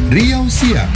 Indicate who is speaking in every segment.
Speaker 1: Riau Siang.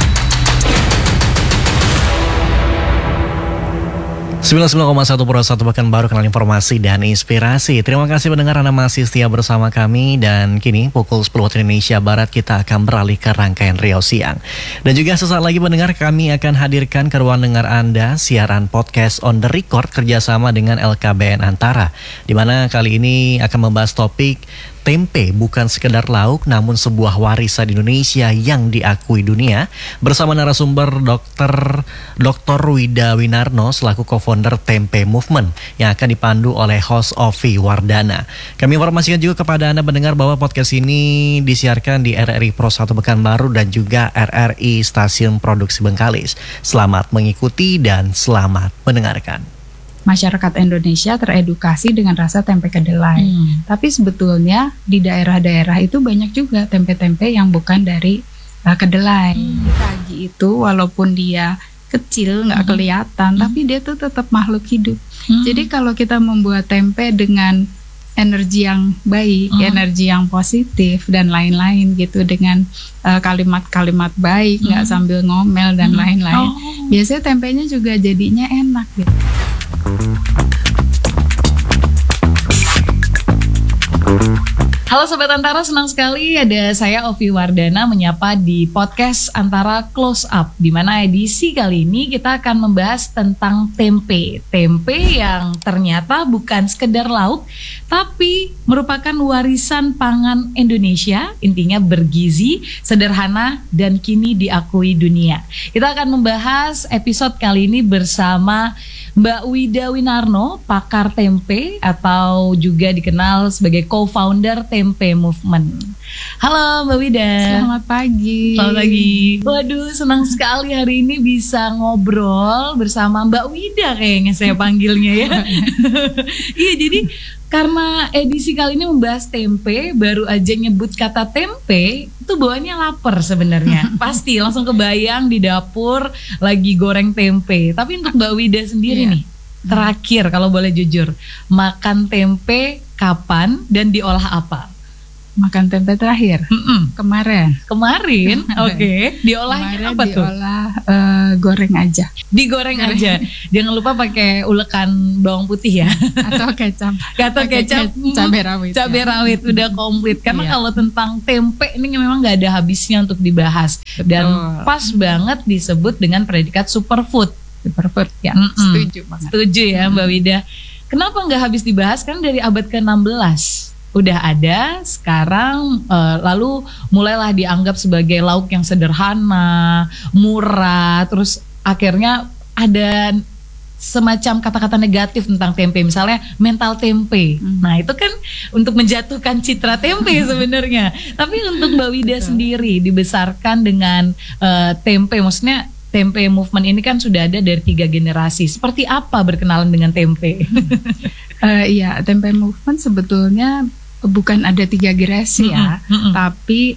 Speaker 2: 99,1 Pro 1 Pekanbaru, kenal informasi dan inspirasi. Terima kasih pendengar, Anda masih setia bersama kami. Dan kini pukul 10 waktu Indonesia Barat kita akan beralih ke rangkaian Riau Siang. Dan juga sesaat lagi pendengar, kami akan hadirkan ke ruang dengar Anda siaran podcast on the record kerjasama dengan LKBN Antara, di mana kali ini akan membahas topik tempe bukan sekedar lauk namun sebuah warisan Indonesia yang diakui dunia, bersama narasumber Dr. Wida Winarno selaku co-founder Tempe Movement yang akan dipandu oleh host Ovi Wardana. Kami informasikan juga kepada Anda mendengar bahwa podcast ini disiarkan di RRI Pro 1 Pekanbaru dan juga RRI Stasiun Produksi Bengkalis. Selamat mengikuti dan selamat mendengarkan.
Speaker 3: Masyarakat Indonesia teredukasi dengan rasa tempe kedelai. Tapi sebetulnya di daerah-daerah itu banyak juga tempe-tempe yang bukan dari kedelai. Ragi itu walaupun dia kecil, nggak kelihatan, tapi dia tuh tetap makhluk hidup. Jadi kalau kita membuat tempe dengan energi yang baik, energi yang positif dan lain-lain gitu, dengan kalimat-kalimat baik, nggak sambil ngomel dan lain-lain. Biasanya tempenya juga jadinya enak gitu.
Speaker 4: Halo Sobat Antara, senang sekali ada saya Ovi Wardana menyapa di podcast Antara Close Up, di mana edisi kali ini kita akan membahas tentang tempe. Tempe yang ternyata bukan sekedar lauk, tapi merupakan warisan pangan Indonesia, intinya bergizi, sederhana, dan kini diakui dunia. Kita akan membahas episode kali ini bersama Mbak Wida Winarno, pakar tempe atau juga dikenal sebagai co-founder Tempe Movement. Halo Mbak Wida.
Speaker 3: Selamat pagi.
Speaker 4: Selamat pagi. Waduh, senang sekali hari ini bisa ngobrol bersama Mbak Wida, kayaknya saya panggilnya ya. Iya, jadi karena edisi kali ini membahas tempe, baru aja nyebut kata tempe, itu bawaannya lapar sebenarnya. Pasti langsung kebayang di dapur lagi goreng tempe. Tapi untuk Mbak Wida sendiri nih, terakhir kalau boleh jujur, makan tempe kapan dan diolah apa?
Speaker 3: Makan tempe terakhir kemarin.
Speaker 4: Oke. Diolahnya apa tuh?
Speaker 3: Diolah goreng aja.
Speaker 4: Digoreng aja. Jangan lupa pakai ulekan bawang putih ya.
Speaker 3: Atau kecap. Cabai rawit.
Speaker 4: Cabai rawit udah komplit. Karena kalau tentang tempe ini memang nggak ada habisnya untuk dibahas. Dan pas banget disebut dengan predikat superfood.
Speaker 3: Superfood ya.
Speaker 4: Setuju ya Mbak Wida. Kenapa nggak habis dibahas? Kan dari abad ke-16 udah ada, sekarang lalu mulailah dianggap sebagai lauk yang sederhana, murah, terus akhirnya ada semacam kata-kata negatif tentang tempe, misalnya mental tempe. Nah itu kan untuk menjatuhkan citra tempe sebenarnya. Tapi untuk Mbak Wida sendiri dibesarkan dengan tempe, maksudnya Tempe Movement ini kan sudah ada dari 3 generasi. Seperti apa berkenalan dengan tempe?
Speaker 3: Iya, Tempe Movement sebetulnya bukan ada 3 generasi ya, tapi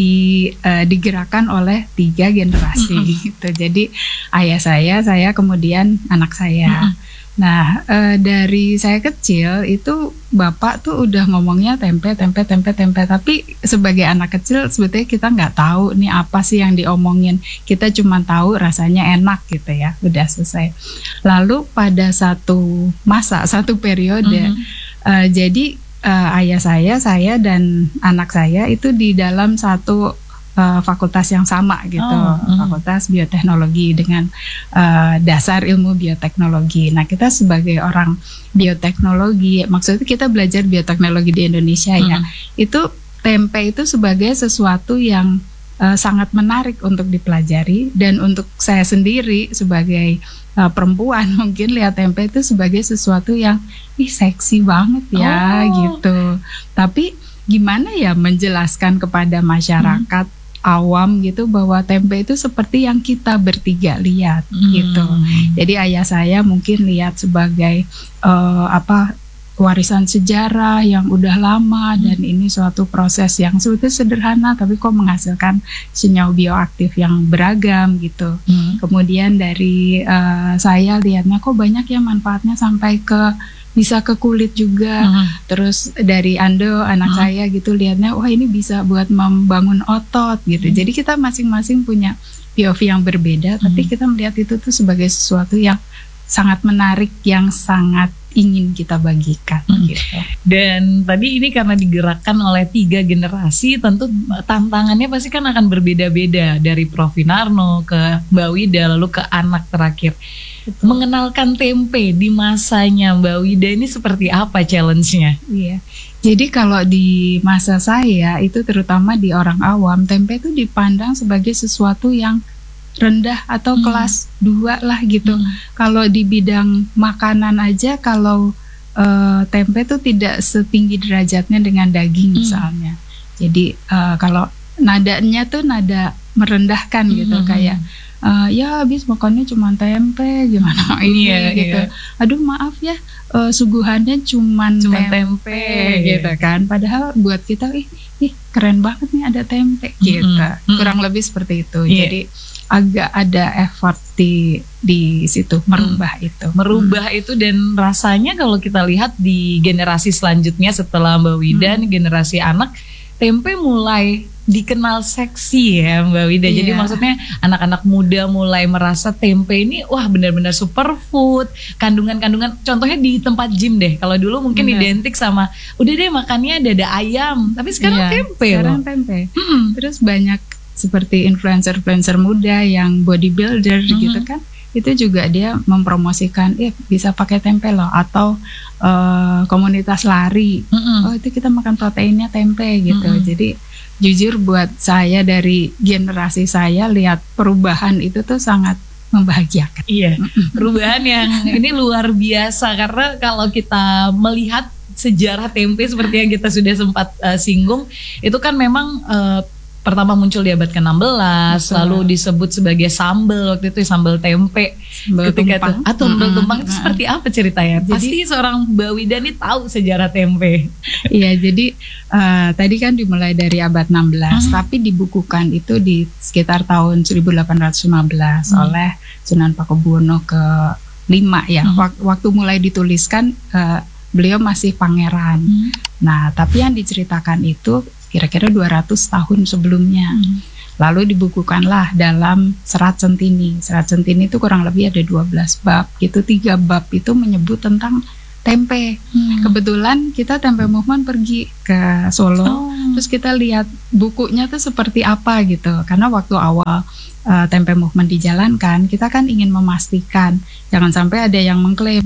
Speaker 3: digerakkan oleh 3 generasi gitu. Jadi ayah saya kemudian anak saya. Nah, dari saya kecil itu bapak tuh udah ngomongnya tempe. Tapi sebagai anak kecil sebetulnya kita nggak tahu nih apa sih yang diomongin. Kita cuma tahu rasanya enak gitu ya. Udah selesai. Lalu pada satu periode, jadi ayah saya dan anak saya itu di dalam satu fakultas yang sama gitu, fakultas bioteknologi dengan dasar ilmu bioteknologi. Nah, kita sebagai orang bioteknologi, maksudnya kita belajar bioteknologi di Indonesia ya, itu tempe itu sebagai sesuatu yang sangat menarik untuk dipelajari, dan untuk saya sendiri sebagai perempuan mungkin lihat tempe itu sebagai sesuatu yang seksi banget ya gitu. Tapi gimana ya menjelaskan kepada masyarakat awam gitu bahwa tempe itu seperti yang kita bertiga lihat gitu. Jadi ayah saya mungkin lihat sebagai warisan sejarah yang udah lama dan ini suatu proses yang sebetulnya sederhana tapi kok menghasilkan senyawa bioaktif yang beragam gitu. Kemudian dari saya lihatnya kok banyak ya manfaatnya sampai ke bisa ke kulit juga. Terus dari Ando anak saya gitu lihatnya wah ini bisa buat membangun otot gitu. Jadi kita masing-masing punya POV yang berbeda tapi kita melihat itu tuh sebagai sesuatu yang sangat menarik yang sangat ingin kita bagikan gitu.
Speaker 4: Dan tadi ini karena digerakkan oleh 3 generasi, tentu tantangannya pasti kan akan berbeda-beda dari Prof. Winarno ke Mbak Wida lalu ke anak terakhir. Betul. Mengenalkan tempe di masanya Mbak Wida ini seperti apa challenge-nya?
Speaker 3: Iya. Jadi kalau di masa saya itu terutama di orang awam, tempe itu dipandang sebagai sesuatu yang rendah atau kelas 2 lah gitu. Kalau di bidang makanan aja kalau tempe tuh tidak setinggi derajatnya dengan daging misalnya. Jadi kalau nadanya tuh nada merendahkan gitu kayak ya habis makannya cuma tempe gimana ini gitu. Aduh maaf ya suguhannya cuma tempe gitu kan. Padahal buat kita ih keren banget nih ada tempe gitu. Kurang lebih seperti itu. Jadi agak ada effort di situ merubah itu
Speaker 4: dan rasanya kalau kita lihat di generasi selanjutnya setelah Mbak Wida generasi anak tempe mulai dikenal seksi ya Mbak Wida. Jadi maksudnya anak-anak muda mulai merasa tempe ini wah benar-benar superfood, kandungan-kandungan contohnya di tempat gym deh. Kalau dulu mungkin identik sama udah deh makannya dada ayam, tapi sekarang tempe.
Speaker 3: Sekarang tempe. Terus banyak seperti influencer muda yang bodybuilder gitu kan, itu juga dia mempromosikan bisa pakai tempe loh, atau komunitas lari itu kita makan proteinnya tempe gitu. Jadi jujur buat saya dari generasi saya lihat perubahan itu tuh sangat membahagiakan.
Speaker 4: Iya, perubahan yang ini luar biasa karena kalau kita melihat sejarah tempe seperti yang kita sudah sempat singgung itu kan memang pertama muncul di abad ke-16, lalu disebut sebagai sambal waktu itu sambal tempe. Ketika itu sambal tumpang itu seperti apa ceritanya? Jadi, pasti seorang Mbak Wida nih tahu sejarah tempe.
Speaker 3: Iya, jadi tadi kan dimulai dari abad 16, tapi dibukukan itu di sekitar tahun 1815 oleh Sunan Pakubuwono ke-5 ya. Waktu mulai dituliskan beliau masih pangeran. Nah, tapi yang diceritakan itu kira-kira 200 tahun sebelumnya. Lalu dibukukanlah dalam Serat Centini. Serat Centini itu kurang lebih ada 12 bab. Gitu 3 bab itu menyebut tentang tempe. Kebetulan kita Tempe Movement pergi ke Solo. Terus kita lihat bukunya tuh seperti apa gitu. Karena waktu awal Tempe Movement dijalankan, kita kan ingin memastikan jangan sampai ada yang mengklaim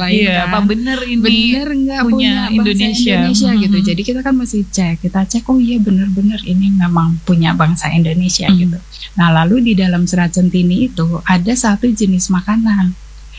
Speaker 4: apa bener ini
Speaker 3: bener nggak punya
Speaker 4: Indonesia
Speaker 3: gitu. Jadi kita kan mesti kita cek oh iya bener-bener ini memang punya bangsa Indonesia gitu. Nah lalu di dalam Serat Centini itu ada satu jenis makanan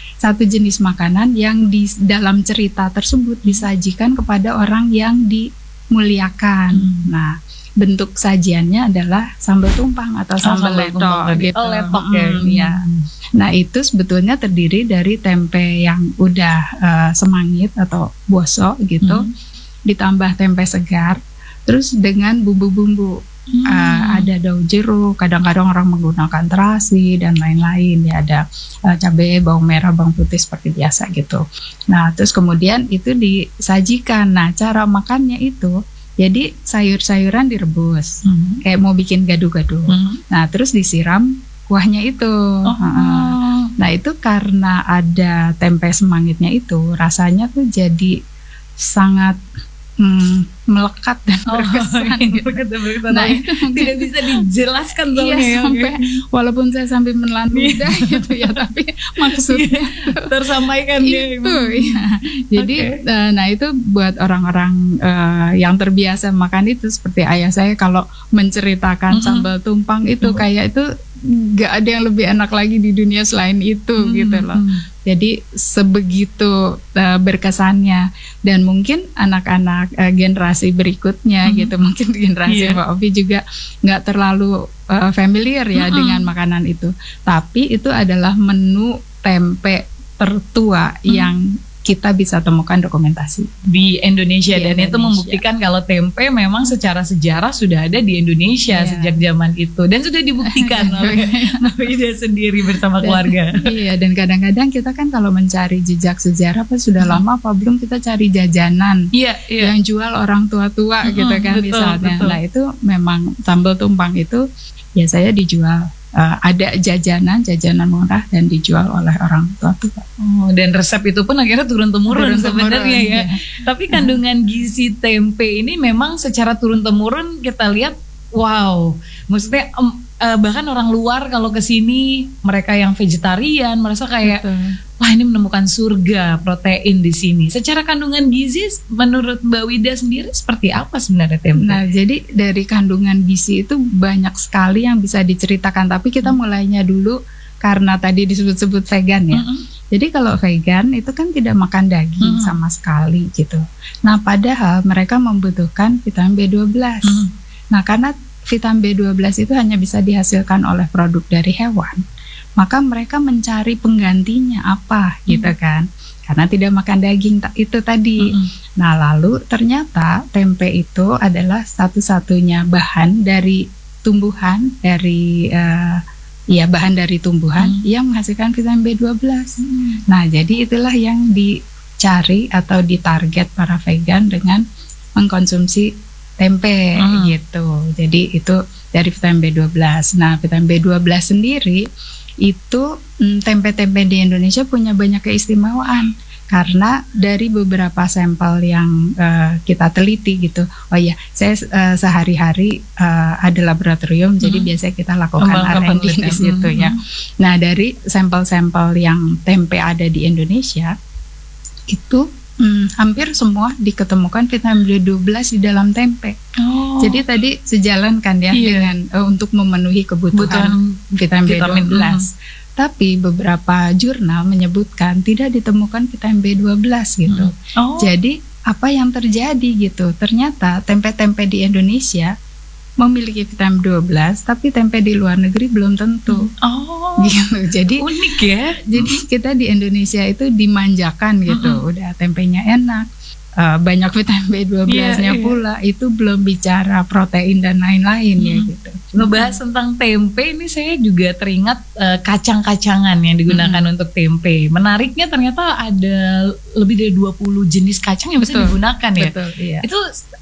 Speaker 3: yang di dalam cerita tersebut disajikan kepada orang yang dimuliakan. Nah bentuk sajiannya adalah sambal tumpang atau sambal letok gitu.
Speaker 4: Letok
Speaker 3: ya. Nah itu sebetulnya terdiri dari tempe yang udah semangit atau bosok gitu, ditambah tempe segar, terus dengan bumbu-bumbu. Ada daun jeruk, kadang-kadang orang menggunakan terasi dan lain-lain ya, ada cabai, bawang merah, bawang putih seperti biasa gitu. Nah terus kemudian itu disajikan. Nah cara makannya itu jadi sayur-sayuran direbus, kayak mau bikin gado-gado. Nah terus disiram kuahnya itu. Nah itu karena ada tempe semangitnya itu, rasanya tuh jadi sangat melekat dan berkesan.
Speaker 4: Nah itu tidak bisa dijelaskan soalnya.
Speaker 3: Sampai walaupun saya sambil menelan ludah gitu ya, tapi maksudnya
Speaker 4: tersampaikan
Speaker 3: itu ya. Jadi nah itu buat orang-orang yang terbiasa makan itu, seperti ayah saya kalau menceritakan sambal tumpang itu kayak itu nggak ada yang lebih enak lagi di dunia selain itu gitu loh. Jadi sebegitu berkesannya, dan mungkin anak-anak generasi berikutnya gitu, mungkin generasi Mbak Ovi juga nggak terlalu familiar ya dengan makanan itu. Tapi itu adalah menu tempe tertua yang kita bisa temukan dokumentasi
Speaker 4: di Indonesia. Dan itu
Speaker 3: Indonesia.
Speaker 4: membuktikan kalau tempe memang secara sejarah sudah ada di Indonesia sejak zaman itu dan sudah dibuktikan oleh Mbak Wida sendiri bersama keluarga.
Speaker 3: Iya, dan kadang-kadang kita kan kalau mencari jejak sejarah sudah lama apa belum, kita cari jajanan yang jual orang tua-tua gitu kan,
Speaker 4: betul,
Speaker 3: misalnya.
Speaker 4: betul.
Speaker 3: Nah itu memang sambal tumpang itu biasanya dijual. Ada jajanan murah dan dijual oleh orang tua-tua.
Speaker 4: Dan resep itu pun akhirnya turun-temurun sebenarnya ya.
Speaker 3: Iya.
Speaker 4: Tapi kandungan gizi tempe ini memang secara turun-temurun kita lihat, wow, maksudnya bahkan orang luar kalau ke sini, mereka yang vegetarian merasa kayak, wah ini menemukan surga protein di sini. Secara kandungan gizi, menurut Mbak Wida sendiri seperti apa sebenarnya tempe?
Speaker 3: Nah, jadi dari kandungan gizi itu banyak sekali yang bisa diceritakan. Tapi kita mulainya dulu karena tadi disebut-sebut vegan ya. Jadi kalau vegan itu kan tidak makan daging sama sekali gitu. Nah, padahal mereka membutuhkan vitamin B12. Nah, karena vitamin B12 itu hanya bisa dihasilkan oleh produk dari hewan, maka mereka mencari penggantinya apa gitu kan, karena tidak makan daging itu tadi. Nah, lalu ternyata tempe itu adalah satu-satunya bahan dari tumbuhan, bahan dari tumbuhan yang menghasilkan vitamin B12. Nah, jadi itulah yang dicari atau ditarget para vegan dengan mengkonsumsi tempe gitu. Jadi itu dari vitamin B12. Nah, vitamin B12 sendiri itu tempe-tempe di Indonesia punya banyak keistimewaan karena dari beberapa sampel yang kita teliti gitu. Oh iya, saya sehari-hari ada laboratorium, jadi biasanya kita lakukan R&D di situ ya. Nah, dari sampel-sampel yang tempe ada di Indonesia itu hampir semua diketemukan vitamin B12 di dalam tempe. Jadi tadi sejalan kan ya dengan untuk memenuhi kebutuhan vitamin B12. Tapi beberapa jurnal menyebutkan tidak ditemukan vitamin B12 gitu. Jadi apa yang terjadi gitu? Ternyata tempe-tempe di Indonesia memiliki vitamin B12, tapi tempe di luar negeri belum tentu. Gitu. Jadi
Speaker 4: unik ya.
Speaker 3: Jadi kita di Indonesia itu dimanjakan gitu. Udah tempenya enak, banyak vitamin B12-nya pula, itu belum bicara protein dan lain-lain ya gitu.
Speaker 4: Ngebahas tentang tempe ini saya juga teringat kacang-kacangan yang digunakan untuk tempe. Menariknya ternyata ada lebih dari 20 jenis kacang yang bisa digunakan ya.
Speaker 3: Betul, iya.
Speaker 4: Itu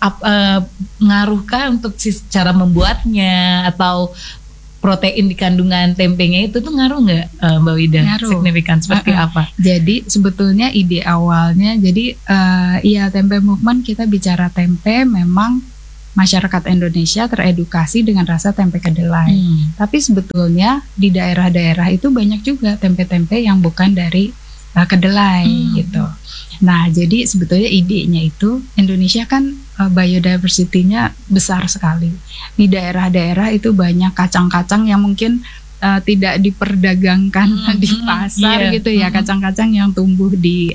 Speaker 4: ngaruhkah untuk cara membuatnya atau protein di kandungan tempenya itu tuh ngaruh nggak, Mbak Wida?
Speaker 3: Ngaruh.
Speaker 4: Signifikan seperti apa?
Speaker 3: Jadi sebetulnya ide awalnya, jadi tempe movement, kita bicara tempe, memang masyarakat Indonesia teredukasi dengan rasa tempe kedelai. Tapi sebetulnya di daerah-daerah itu banyak juga tempe-tempe yang bukan dari kedelai gitu. Nah, jadi sebetulnya idenya itu, Indonesia kan biodiversity-nya besar sekali. Di daerah-daerah itu banyak kacang-kacang yang mungkin tidak diperdagangkan di pasar gitu ya, kacang-kacang yang tumbuh di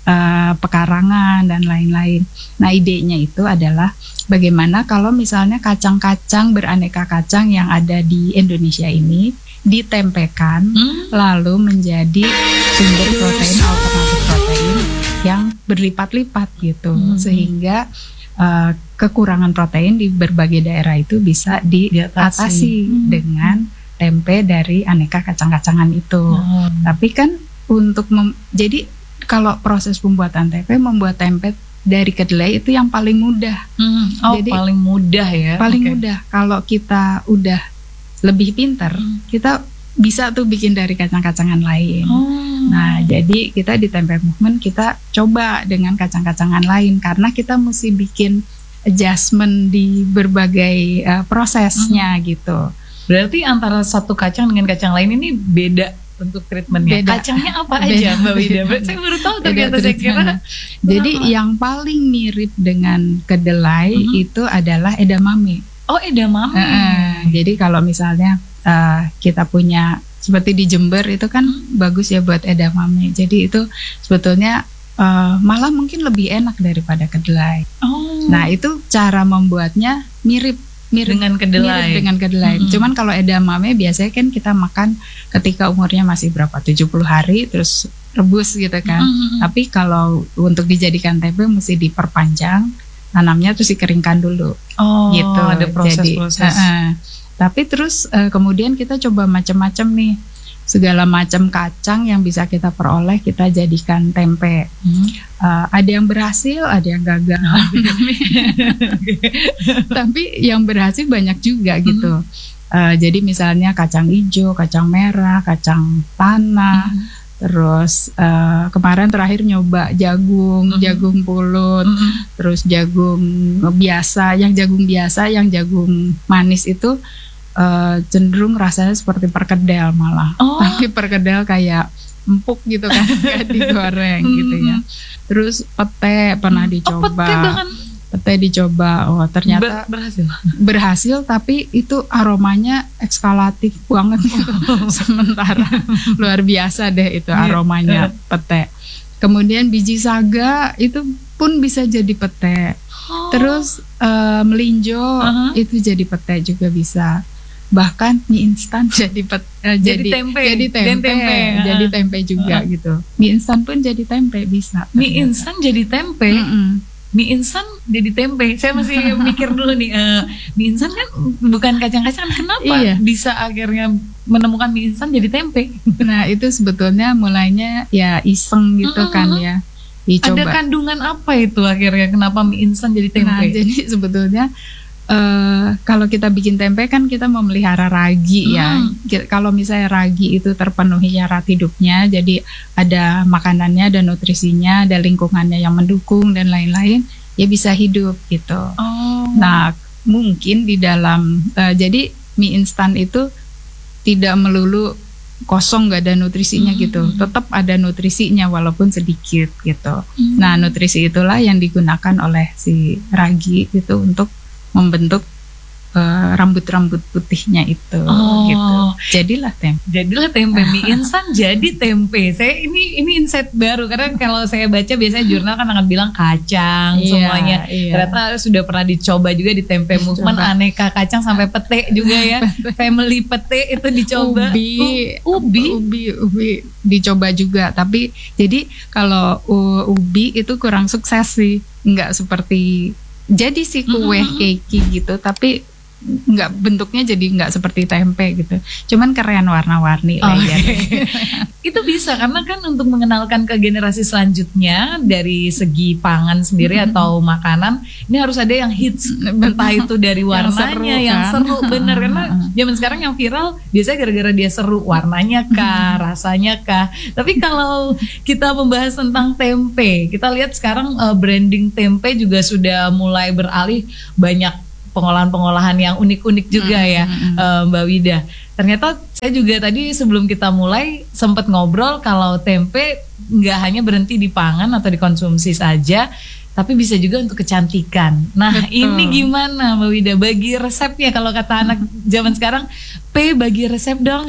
Speaker 3: pekarangan dan lain-lain. Nah, idenya itu adalah bagaimana kalau misalnya kacang-kacang beraneka kacang yang ada di Indonesia ini ditempekan lalu menjadi sumber protein, alternatif protein yang berlipat-lipat gitu, sehingga kekurangan protein di berbagai daerah itu bisa diatasi dengan tempe dari aneka kacang-kacangan itu. Tapi kan untuk jadi kalau proses pembuatan tempe, membuat tempe dari kedelai itu yang paling mudah.
Speaker 4: Jadi paling mudah ya.
Speaker 3: Paling mudah. Kalau kita udah lebih pintar, kita bisa tuh bikin dari kacang-kacangan lain. Nah, jadi kita di Tempe Movement kita coba dengan kacang-kacangan lain karena kita mesti bikin adjustment di berbagai prosesnya gitu.
Speaker 4: Berarti antara satu kacang dengan kacang lain ini beda bentuk treatmentnya. Kacangnya apa aja, Mbak Wida? Saya baru tahu ternyata, saya kira.
Speaker 3: Jadi yang paling mirip dengan kedelai itu adalah edamame.
Speaker 4: Oh, edamame.
Speaker 3: Jadi kalau misalnya kita punya seperti di Jember itu kan bagus ya buat edamame. Jadi itu sebetulnya malah mungkin lebih enak daripada kedelai. Nah, itu cara membuatnya mirip dengan kedelai. Mirip dengan kedelai. Cuman kalau edamame biasanya kan kita makan ketika umurnya masih berapa, 70 hari, terus rebus gitu kan. Tapi kalau untuk dijadikan tempe mesti diperpanjang, tanamnya terus dikeringkan dulu. Gitu.
Speaker 4: Ada proses-proses.
Speaker 3: Tapi terus kemudian kita coba macam-macam nih. Segala macam kacang yang bisa kita peroleh kita jadikan tempe. Ada yang berhasil, ada yang gagal. Tapi yang berhasil banyak juga gitu. Jadi misalnya kacang hijau, kacang merah, kacang tanah. Terus kemarin terakhir nyoba jagung, jagung pulut, terus jagung biasa, yang jagung manis itu cenderung rasanya seperti perkedel malah. Tapi perkedel kayak empuk gitu kan, kayak digoreng gitu ya. Terus pete pernah dicoba. Pete dicoba, ternyata berhasil, tapi itu aromanya ekskalatif banget gitu. Sementara luar biasa deh itu aromanya pete. Kemudian biji saga itu pun bisa jadi pete. Terus melinjo itu jadi pete juga bisa. Bahkan mie instan jadi tempe juga gitu. Mie instan pun jadi tempe bisa.
Speaker 4: Mie instan jadi tempe. Mie instan jadi tempe. Saya masih mikir dulu nih, mie instan kan bukan kacang-kacangan, kenapa bisa akhirnya menemukan mie instan jadi tempe?
Speaker 3: Nah itu sebetulnya mulainya ya iseng gitu kan ya. Dicoba.
Speaker 4: Ada kandungan apa itu akhirnya kenapa mie instan jadi tempe?
Speaker 3: Nah jadi sebetulnya kalau kita bikin tempe kan kita memelihara ragi ya. Kalau misalnya ragi itu terpenuhi syarat hidupnya, jadi ada makanannya, ada nutrisinya, ada lingkungannya yang mendukung dan lain-lain, ya bisa hidup gitu. Nah mungkin di dalam jadi mie instan itu tidak melulu kosong, nggak ada nutrisinya gitu, tetap ada nutrisinya walaupun sedikit gitu. Nah nutrisi itulah yang digunakan oleh si ragi itu untuk membentuk rambut-rambut putihnya itu gitu. Jadilah tempe.
Speaker 4: Mie instan jadi tempe. Saya ini insight baru karena kalau saya baca biasanya jurnal kan akan bilang kacang semuanya. Ternyata sudah pernah dicoba juga di tempe movement, aneka kacang sampai pete juga ya. Family pete itu dicoba. Ubi dicoba juga. Tapi jadi kalau ubi itu kurang sukses sih. Enggak seperti jadi sih kue keki gitu, tapi nggak, bentuknya jadi nggak seperti tempe gitu. Cuman keren warna-warni layarnya. Itu bisa karena kan untuk mengenalkan ke generasi selanjutnya dari segi pangan sendiri atau makanan, ini harus ada yang hits, entah itu dari warnanya yang seru, bener, karena zaman sekarang yang viral biasanya gara-gara dia seru, warnanya kah, rasanya kah. Tapi kalau kita membahas tentang tempe, kita lihat sekarang branding tempe juga sudah mulai beralih, banyak pengolahan-pengolahan yang unik-unik juga ya, Mbak Wida. Ternyata saya juga tadi sebelum kita mulai sempat ngobrol kalau tempe nggak hanya berhenti di pangan atau dikonsumsi saja, tapi bisa juga untuk kecantikan. Nah, ini gimana Mbak Wida bagi resepnya, kalau kata anak zaman sekarang, bagi resep dong.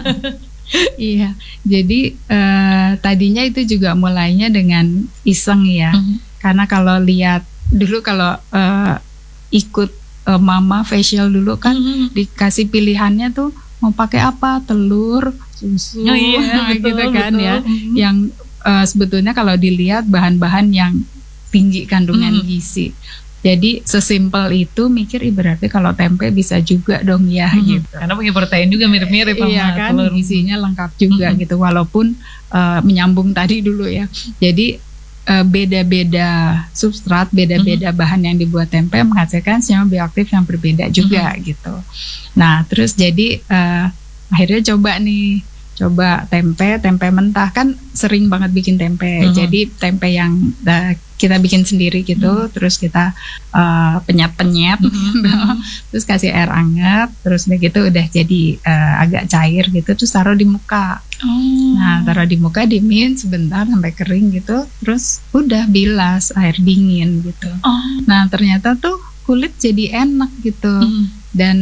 Speaker 3: Iya, jadi tadinya itu juga mulainya dengan iseng ya, karena kalau lihat dulu kalau ikut mama facial dulu kan dikasih pilihannya tuh mau pakai apa, telur, susu, betul, gitu kan betul. Ya, yang sebetulnya kalau dilihat bahan-bahan yang tinggi kandungan gizi. Jadi sesimpel itu mikir berarti kalau tempe bisa juga dong ya gitu.
Speaker 4: Karena punya protein juga mirip-mirip sama
Speaker 3: kan,
Speaker 4: telur.
Speaker 3: Gizinya lengkap juga gitu, walaupun menyambung tadi dulu ya. Jadi beda-beda substrat, beda-beda bahan yang dibuat tempe menghasilkan senyawa bioaktif yang berbeda juga gitu. Nah terus jadi akhirnya coba tempe mentah, kan sering banget bikin tempe. Jadi tempe yang kita bikin sendiri gitu, terus kita penyet-penyet, terus kasih air hangat, terus begitu udah jadi agak cair gitu, terus taruh di muka. Nah taruh di muka, diemin sebentar sampai kering gitu, terus udah bilas air dingin gitu. Nah ternyata tuh kulit jadi enak gitu. Dan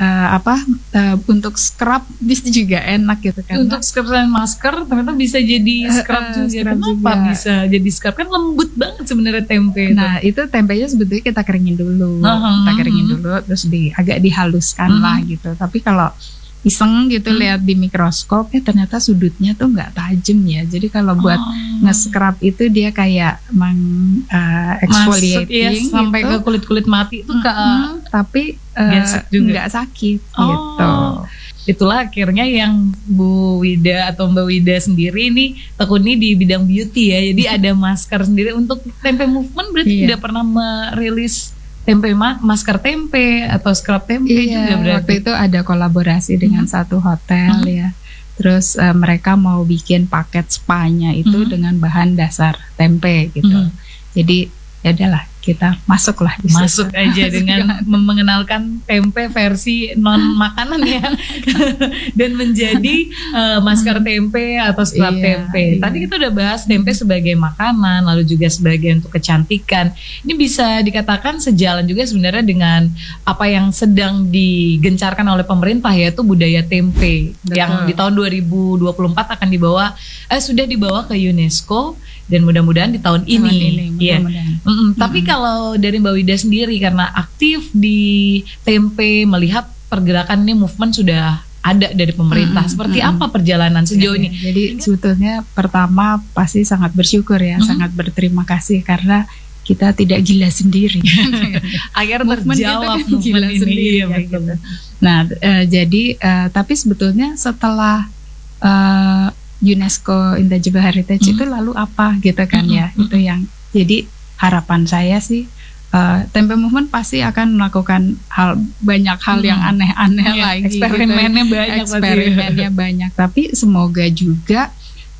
Speaker 3: untuk scrub bisa juga enak gitu kan.
Speaker 4: Untuk scrub dan masker ternyata bisa jadi scrub juga. Kenapa bisa jadi scrub? Kan lembut banget sebenarnya tempe.
Speaker 3: Nah itu tempenya sebetulnya kita keringin dulu, terus agak dihaluskan lah gitu. Tapi kalau iseng gitu lihat di mikroskop, ternyata sudutnya tuh nggak tajam ya. Jadi kalau buat nge-scrub itu dia kayak exfoliating
Speaker 4: sampai
Speaker 3: gitu.
Speaker 4: ke kulit mati itu
Speaker 3: tapi nggak sakit gitu.
Speaker 4: Itulah akhirnya yang Bu Wida atau Mbak Wida sendiri ini tekuni di bidang beauty ya. Jadi ada masker sendiri untuk Tempe Movement, berarti tidak pernah merilis masker tempe atau scrub tempe juga berarti.
Speaker 3: Waktu itu ada kolaborasi dengan satu hotel ya. Terus mereka mau bikin paket spa-nya itu dengan bahan dasar tempe gitu. Jadi ya udahlah, kita masuklah di
Speaker 4: masuk aja dengan mengenalkan tempe versi non makanan ya dan menjadi masker tempe atau scrub tempe. Tadi kita udah bahas tempe sebagai makanan, lalu juga sebagai untuk kecantikan. Ini bisa dikatakan sejalan juga sebenarnya dengan apa yang sedang digencarkan oleh pemerintah, yaitu budaya tempe. Betul. Yang di tahun 2024 akan sudah dibawa ke UNESCO. Dan mudah-mudahan di tahun ini. Iya. Tapi kalau dari Mbak Wida sendiri, karena aktif di tempe, melihat pergerakan ini movement sudah ada dari pemerintah. Seperti apa perjalanan sejauh ini?
Speaker 3: Jadi sebetulnya pertama pasti sangat bersyukur ya, sangat berterima kasih karena kita tidak gila sendiri.
Speaker 4: Akhirnya terjawab movement ini. Sendiri, ya, gitu.
Speaker 3: Nah, jadi tapi sebetulnya setelah UNESCO Intangible Heritage itu lalu apa gitu kan ya, itu yang jadi harapan saya sih Tempe Movement pasti akan melakukan banyak hal yang aneh-aneh lagi,
Speaker 4: eksperimennya
Speaker 3: gitu.
Speaker 4: Banyak
Speaker 3: banyak, tapi semoga juga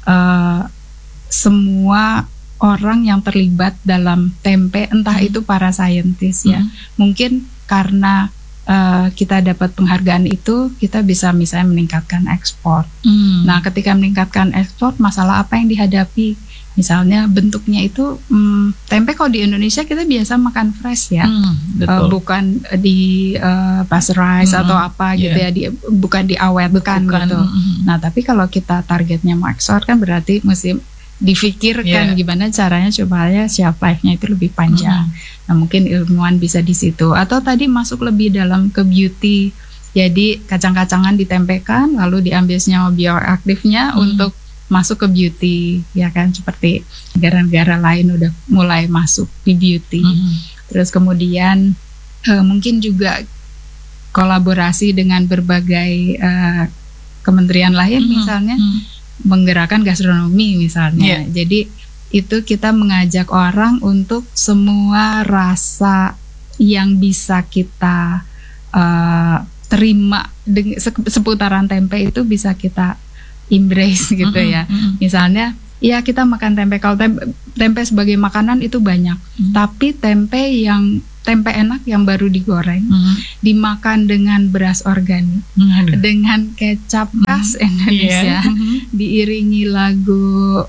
Speaker 3: semua orang yang terlibat dalam tempe, entah itu para saintis ya, mungkin karena kita dapat penghargaan itu, kita bisa misalnya meningkatkan ekspor. Nah, ketika meningkatkan ekspor, masalah apa yang dihadapi? Misalnya bentuknya itu tempe kalau di Indonesia kita biasa makan fresh ya, bukan di pasteurize atau apa gitu ya, bukan diawetkan gitu. Nah, tapi kalau kita targetnya mau ekspor kan berarti mesti difikirkan gimana caranya supaya shelf life-nya itu lebih panjang. Nah, mungkin ilmuwan bisa di situ, atau tadi masuk lebih dalam ke beauty. Jadi kacang-kacangan ditempekan lalu diambil senyawa bioaktifnya untuk masuk ke beauty, ya kan, seperti negara-negara lain udah mulai masuk di beauty. Terus kemudian mungkin juga kolaborasi dengan berbagai kementerian lain misalnya menggerakkan gastronomi misalnya. Jadi itu kita mengajak orang untuk semua rasa yang bisa kita terima seputaran tempe itu bisa kita embrace gitu ya. Misalnya ya kita makan tempe, kalau tempe sebagai makanan itu banyak, tapi tempe enak yang baru digoreng, dimakan dengan beras organik, dengan kecap khas Indonesia, diiringi lagu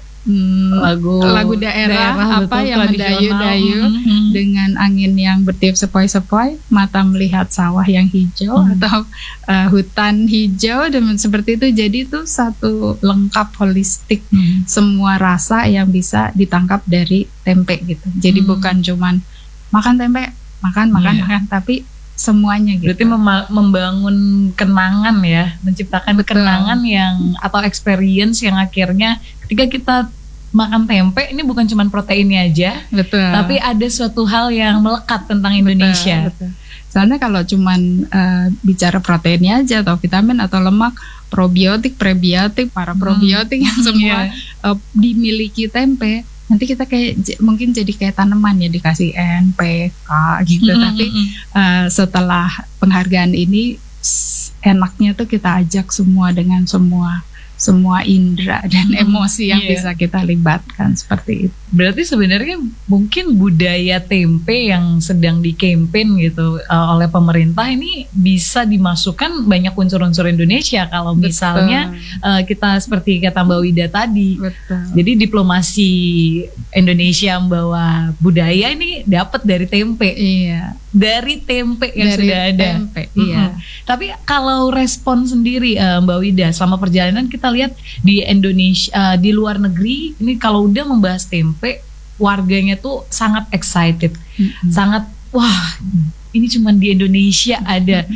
Speaker 3: daerah apa yang mendayu-dayu dengan angin yang bertiup sepoi-sepoi, mata melihat sawah yang hijau atau hutan hijau, dan seperti itu. Jadi itu satu lengkap holistik, semua rasa yang bisa ditangkap dari tempe gitu. Jadi bukan cuman makan tempe, makan, tapi semuanya gitu.
Speaker 4: Berarti membangun kenangan ya, menciptakan kenangan yang atau experience yang akhirnya ketika kita makan tempe ini bukan cuma proteinnya aja, tapi ada suatu hal yang melekat tentang Indonesia.
Speaker 3: Betul. Soalnya kalau cuman bicara proteinnya aja atau vitamin atau lemak, probiotik, prebiotik, para probiotik yang semua dimiliki tempe, nanti kita kayak mungkin jadi kayak tanaman ya, dikasih N, P, K gitu. Tapi setelah penghargaan ini enaknya tuh kita ajak semua dengan semua indera dan emosi yang bisa kita libatkan seperti itu.
Speaker 4: Berarti sebenarnya mungkin budaya tempe yang sedang di-campaign gitu oleh pemerintah ini bisa dimasukkan banyak unsur-unsur Indonesia kalau misalnya kita seperti kata Mbak Wida tadi. Jadi diplomasi Indonesia membawa budaya ini dapat dari tempe. Dari tempe yang sudah ada. Tapi kalau respon sendiri Mbak Wida selama perjalanan, kita lihat di Indonesia, di luar negeri ini kalau udah membahas tempe, warganya tuh sangat excited, sangat wah ini cuma di Indonesia ada.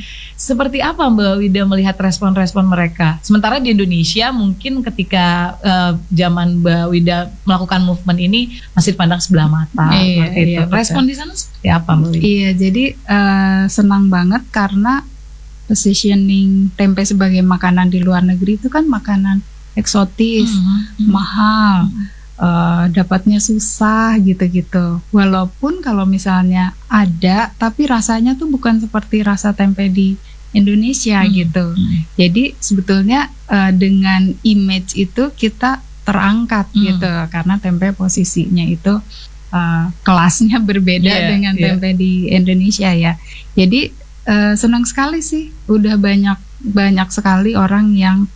Speaker 4: seperti apa Mbak Wida melihat respon-respon mereka? Sementara di Indonesia mungkin ketika zaman Mbak Wida melakukan movement ini masih dipandang sebelah mata.
Speaker 3: Iya,
Speaker 4: respon di sana seperti apa Mbak Wida?
Speaker 3: Iya, jadi senang banget karena positioning tempe sebagai makanan di luar negeri itu kan makanan eksotis, mahal. Dapatnya susah gitu-gitu. Walaupun kalau misalnya ada, tapi rasanya tuh bukan seperti rasa tempe di Indonesia gitu. Jadi sebetulnya dengan image itu kita terangkat gitu, karena tempe posisinya itu kelasnya berbeda dengan tempe di Indonesia ya. Jadi senang sekali sih, udah banyak sekali orang yang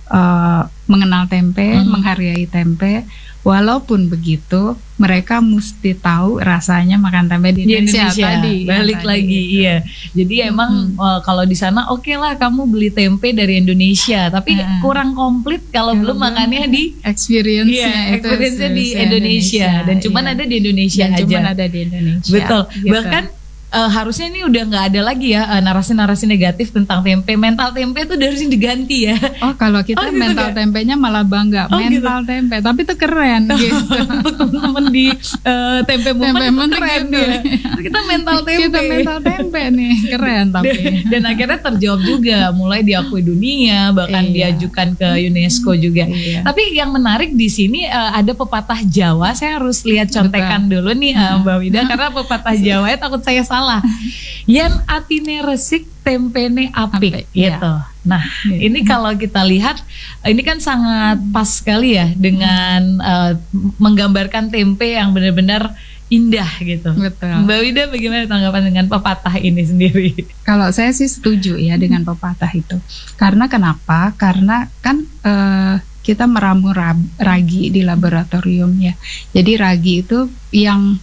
Speaker 3: mengenal tempe, menghargai tempe. Walaupun begitu, mereka mesti tahu rasanya makan tempe di Indonesia tadi.
Speaker 4: Balik lagi, gitu. Iya. Jadi emang kalau di sana oke lah kamu beli tempe dari Indonesia, tapi kurang komplit kalau belum makannya di experience-nya di Indonesia. Dan cuman ada di Indonesia aja.
Speaker 3: Cuman ada di Indonesia.
Speaker 4: Betul.
Speaker 3: Gitu.
Speaker 4: Bahkan harusnya ini udah nggak ada lagi ya narasi-narasi negatif tentang tempe. Mental tempe tuh harusnya diganti ya.
Speaker 3: Oh, kalau kita mental tempenya malah bangga mental tempe, tapi itu keren gitu.
Speaker 4: Untuk teman-teman di tempe movement keren ya. Kita mental tempe.
Speaker 3: Kita mental tempe nih, keren tapi.
Speaker 4: Dan akhirnya terjawab juga, mulai diakui dunia, bahkan diajukan ke UNESCO juga. Tapi yang menarik di sini ada pepatah Jawa. Saya harus lihat contekan dulu nih Mbak Wida, karena pepatah Jawa takut saya salah. Yen atine resik tempene apik gitu. Nah, ini kalau kita lihat ini kan sangat pas sekali ya dengan menggambarkan tempe yang benar-benar indah gitu.
Speaker 3: Betul.
Speaker 4: Mbak Wida bagaimana tanggapan dengan pepatah ini sendiri?
Speaker 3: Kalau saya sih setuju ya dengan pepatah itu. Karena kenapa? Karena kan kita meramu ragi di laboratorium ya. Jadi ragi itu yang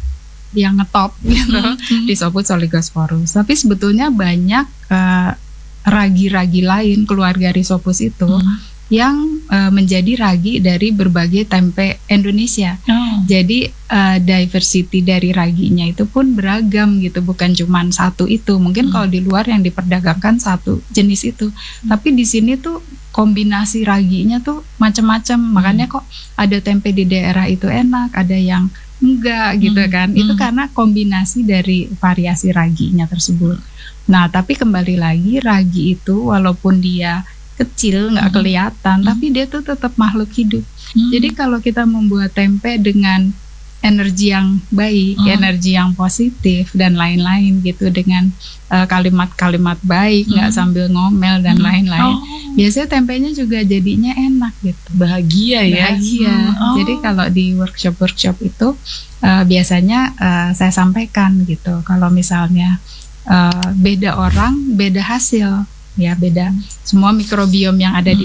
Speaker 3: ngetop gitu, Rhizopus oligosporus. Tapi sebetulnya banyak ragi-ragi lain keluarga Rhizopus itu yang menjadi ragi dari berbagai tempe Indonesia. Jadi diversity dari raginya itu pun beragam gitu, bukan cuma satu itu. Mungkin kalau di luar yang diperdagangkan satu jenis itu, tapi di sini tuh kombinasi raginya tuh macam-macam. Makanya kok ada tempe di daerah itu enak, ada yang enggak gitu kan. Itu karena kombinasi dari variasi raginya tersebut. Nah, tapi kembali lagi ragi itu walaupun dia kecil nggak kelihatan, tapi dia tuh tetap makhluk hidup. Jadi kalau kita membuat tempe dengan energi yang baik, energi yang positif dan lain-lain gitu, dengan kalimat-kalimat baik, nggak sambil ngomel dan lain-lain, biasanya tempenya juga jadinya enak gitu,
Speaker 4: bahagia ya.
Speaker 3: Jadi kalau di workshop itu biasanya saya sampaikan gitu, kalau misalnya beda orang beda hasil ya, beda semua mikrobiom yang ada di